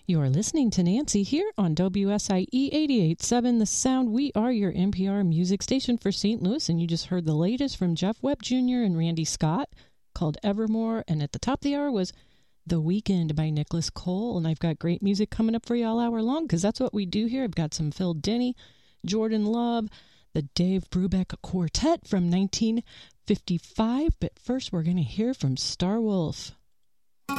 You're listening to Nancy here on WSIE 88.7 The Sound. We are your NPR music station for St. Louis, and you just heard the latest from Jeff Webb Jr. and Randy Scott called Evermore. And at the top of the hour was The Weekend by Nicholas Cole. And I've got great music coming up for you all hour long because that's what we do here. I've got some Phil Denny, Jordan Love, the Dave Brubeck Quartet from 1955. But first, we're going to hear from Starwolf.